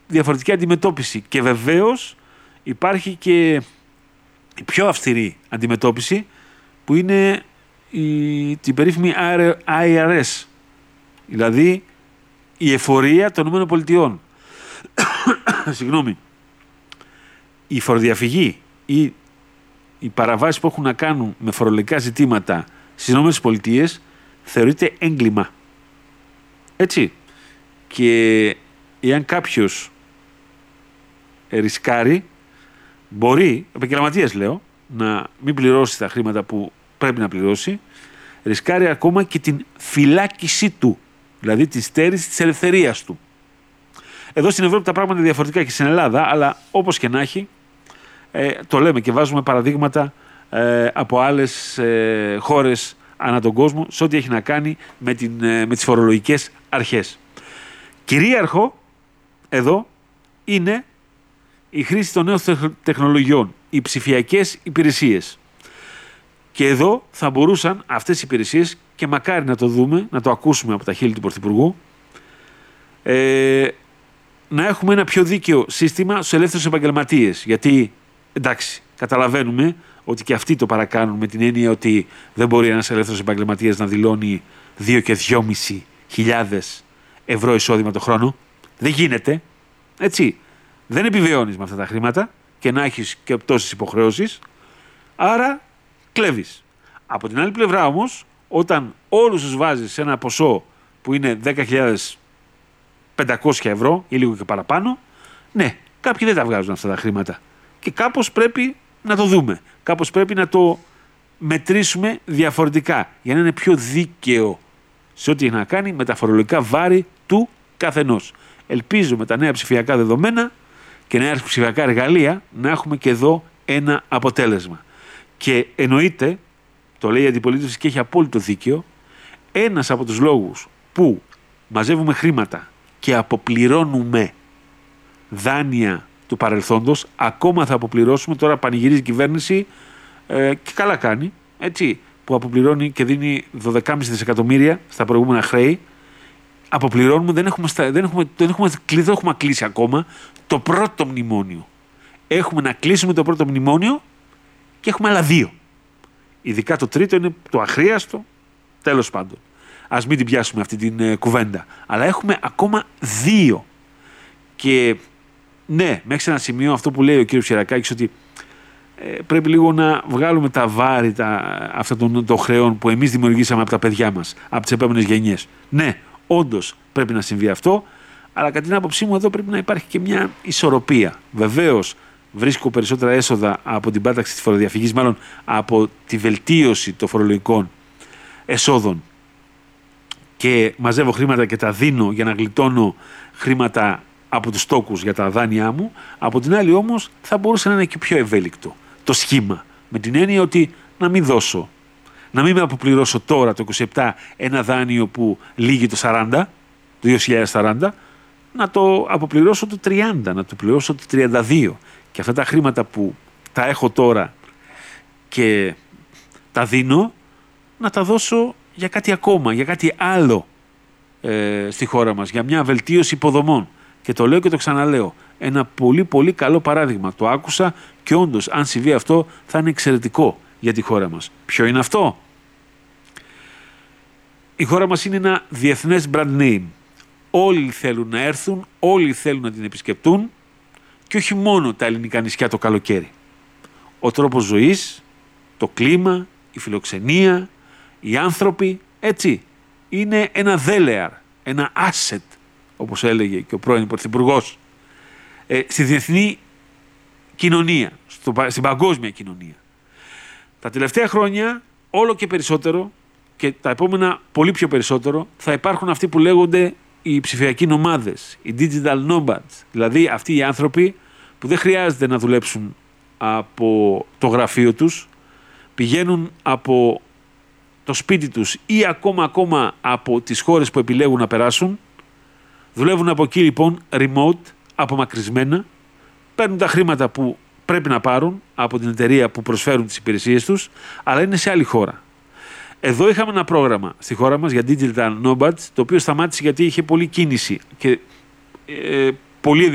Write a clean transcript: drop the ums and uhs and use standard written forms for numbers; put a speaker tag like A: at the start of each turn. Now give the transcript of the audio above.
A: διαφορετική αντιμετώπιση. Και βεβαίως υπάρχει και η πιο αυστηρή αντιμετώπιση, που είναι την περίφημη IRS, δηλαδή η εφορία των ΗΠΑ. Συγγνώμη. Η φοροδιαφυγή ή οι παραβάσεις που έχουν να κάνουν με φορολογικά ζητήματα στις ΗΠΑ θεωρείται έγκλημα. Έτσι. Και εάν κάποιος ρισκάρει, μπορεί, επαγγελματίας λέω, να μην πληρώσει τα χρήματα που πρέπει να πληρώσει, ρισκάρει ακόμα και την φυλάκισή του, δηλαδή τη στέρηση της ελευθερίας του. Εδώ στην Ευρώπη τα πράγματα είναι διαφορετικά και στην Ελλάδα, αλλά όπως και να έχει, το λέμε και βάζουμε παραδείγματα από άλλες χώρες ανά τον κόσμο σε ό,τι έχει να κάνει με τις φορολογικές αρχές. Κυρίαρχο εδώ είναι η χρήση των νέων τεχνολογιών, οι ψηφιακές υπηρεσίες. Και εδώ θα μπορούσαν αυτές οι υπηρεσίες, και μακάρι να το δούμε, να το ακούσουμε από τα χείλη του Πρωθυπουργού, να έχουμε ένα πιο δίκαιο σύστημα στους ελεύθερους επαγγελματίες. Γιατί, εντάξει, καταλαβαίνουμε ότι και αυτοί το παρακάνουν με την έννοια ότι δεν μπορεί ένας ελεύθερος επαγγελματίας να δηλώνει 2 και 2.500 ευρώ εισόδημα το χρόνο. Δεν γίνεται. Έτσι. Δεν επιβιώνεις με αυτά τα χρήματα και να έχεις και τόσες υποχρεώσεις. Άρα κλέβεις. Από την άλλη πλευρά όμως, όταν όλους τους βάζεις σε ένα ποσό που είναι 10.500 ευρώ ή λίγο και παραπάνω, ναι, κάποιοι δεν τα βγάζουν αυτά τα χρήματα. Και κάπως πρέπει να το δούμε. Κάπως πρέπει να το μετρήσουμε διαφορετικά για να είναι πιο δίκαιο σε ό,τι έχει να κάνει με τα φορολογικά βάρη του καθενός. Ελπίζω με τα νέα ψηφιακά δεδομένα και νέα ψηφιακά εργαλεία να έχουμε και εδώ ένα αποτέλεσμα. Και εννοείται, το λέει η αντιπολίτευση και έχει απόλυτο δίκαιο, ένας από τους λόγους που μαζεύουμε χρήματα και αποπληρώνουμε δάνεια του παρελθόντος, ακόμα θα αποπληρώσουμε, τώρα πανηγυρίζει η κυβέρνηση και καλά κάνει, έτσι, που αποπληρώνει και δίνει 12,5 δισεκατομμύρια στα προηγούμενα χρέη. Αποπληρώνουμε, δεν έχουμε κλείσει ακόμα το πρώτο μνημόνιο. Έχουμε να κλείσουμε το πρώτο μνημόνιο και έχουμε άλλα 2. Ειδικά το τρίτο είναι το αχρίαστο, τέλος πάντων. Ας μην την πιάσουμε αυτή την κουβέντα. Αλλά έχουμε ακόμα 2. Και ναι, μέχρι σε ένα σημείο αυτό που λέει ο κύριος Χερακάκης, ότι πρέπει λίγο να βγάλουμε τα βάρη αυτών των χρεών που εμείς δημιουργήσαμε από τα παιδιά μας, από τις επόμενες γενιές. Ναι, όντως πρέπει να συμβεί αυτό, αλλά κατά την άποψή μου εδώ πρέπει να υπάρχει και μια ισορροπία. Βεβαίως βρίσκω περισσότερα έσοδα από την πάταξη της φοροδιαφυγής, μάλλον από τη βελτίωση των φορολογικών εσόδων, και μαζεύω χρήματα και τα δίνω για να γλιτώνω χρήματα από τους τόκους για τα δάνειά μου. Από την άλλη όμως θα μπορούσε να είναι και πιο ευέλικτο το σχήμα, με την έννοια ότι να μην δώσω, να μην με αποπληρώσω τώρα το 27 ένα δάνειο που λύγει το 40, το 2040, να το αποπληρώσω το 30, να το πληρώσω το 32. Και αυτά τα χρήματα που τα έχω τώρα και τα δίνω, να τα δώσω για κάτι ακόμα, για κάτι άλλο στη χώρα μας, για μια βελτίωση υποδομών. Και το λέω και το ξαναλέω. Ένα πολύ πολύ καλό παράδειγμα. Το άκουσα και όντως, αν συμβεί αυτό, θα είναι εξαιρετικό για τη χώρα μας. Ποιο είναι αυτό? Η χώρα μας είναι ένα διεθνές brand name. Όλοι θέλουν να έρθουν, όλοι θέλουν να την επισκεπτούν, και όχι μόνο τα ελληνικά νησιά το καλοκαίρι. Ο τρόπος ζωής, το κλίμα, η φιλοξενία, οι άνθρωποι, έτσι, είναι ένα δέλεαρ, ένα asset, όπως έλεγε και ο πρώην Πρωθυπουργός, στη διεθνή κοινωνία, στην παγκόσμια κοινωνία. Τα τελευταία χρόνια όλο και περισσότερο, και τα επόμενα πολύ πιο περισσότερο, θα υπάρχουν αυτοί που λέγονται οι ψηφιακοί νομάδες, οι digital nomads, δηλαδή αυτοί οι άνθρωποι που δεν χρειάζεται να δουλέψουν από το γραφείο τους, πηγαίνουν από το σπίτι τους ή ακόμα από τις χώρες που επιλέγουν να περάσουν, δουλεύουν από εκεί λοιπόν remote, απομακρυσμένα, παίρνουν τα χρήματα που πρέπει να πάρουν από την εταιρεία που προσφέρουν τις υπηρεσίες τους, αλλά είναι σε άλλη χώρα. Εδώ είχαμε ένα πρόγραμμα στη χώρα μας για digital nomads, το οποίο σταμάτησε γιατί είχε πολλή κίνηση και πολύ